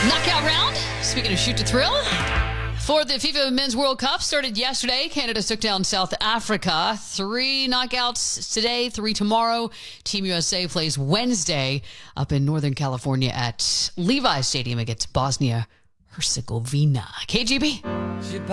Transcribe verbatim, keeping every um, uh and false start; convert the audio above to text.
Knockout round. Speaking of shoot to thrill. For the FIFA Men's World Cup started yesterday. Canada took down South Africa. Three knockouts today, three tomorrow. Team U S A plays Wednesday up in Northern California at Levi's Stadium against Bosnia Herzegovina. K G B.